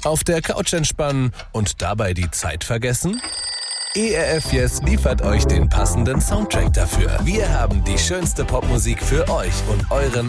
Auf der Couch entspannen und dabei die Zeit vergessen? ERF Yes liefert euch den passenden Soundtrack dafür. Wir haben die schönste Popmusik für euch und euren